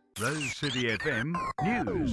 Rose City FM News.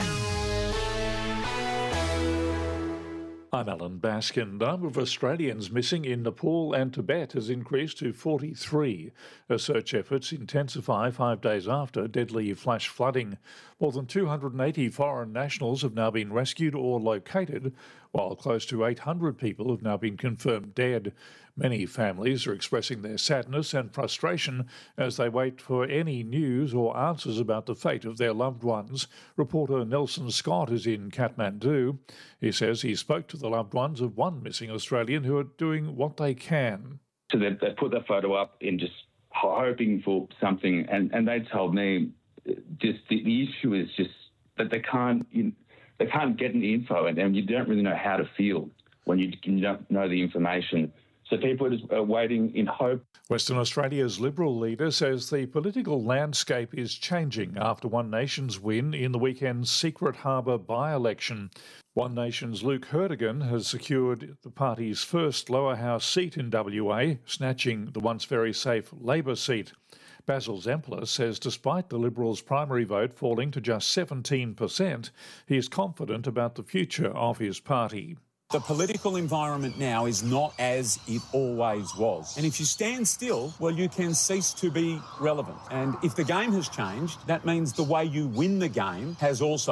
I'm Alan Baskin. The number of Australians missing in Nepal and Tibet has increased to 43 as search efforts intensify 5 days after deadly flash flooding. More than 280 foreign nationals have now been rescued or located, while close to 800 people have now been confirmed dead. Many families are expressing their sadness and frustration as they wait for any news or answers about the fate of their loved ones. Reporter Nelson Scott is in Kathmandu. He says he spoke to the loved ones of one missing Australian who are doing what they can. So they put the photo up in just hoping for something, and they told me just the issue is just that they can't get any info, and you don't really know how to feel when you don't know the information. So people are just waiting in hope. Western Australia's Liberal leader says the political landscape is changing after One Nation's win in the weekend's Secret Harbour by-election. One Nation's Luke Hertigan has secured the party's first lower house seat in WA, snatching the once very safe Labor seat. Basil Zempler says despite the Liberals' primary vote falling to just 17%, he is confident about the future of his party. The political environment now is not as it always was. And if you stand still, well, you can cease to be relevant. And if the game has changed, that means the way you win the game has also